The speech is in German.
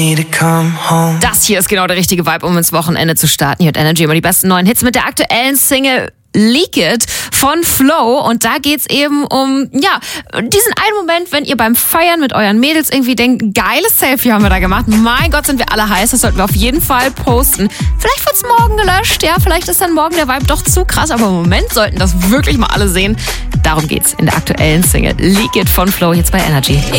Das hier ist genau der richtige Vibe, um ins Wochenende zu starten. Hier hat Energy immer die besten neuen Hits mit der aktuellen Single Leak It von Flo. Und da geht's eben um, diesen einen Moment, wenn ihr beim Feiern mit euren Mädels irgendwie denkt, geiles Selfie haben wir da gemacht. Mein Gott, sind wir alle heiß. Das sollten wir auf jeden Fall posten. Vielleicht wird's morgen gelöscht, ja. Vielleicht ist dann morgen der Vibe doch zu krass. Aber im Moment sollten das wirklich mal alle sehen. Darum geht's in der aktuellen Single Leak It von Flo jetzt bei Energy.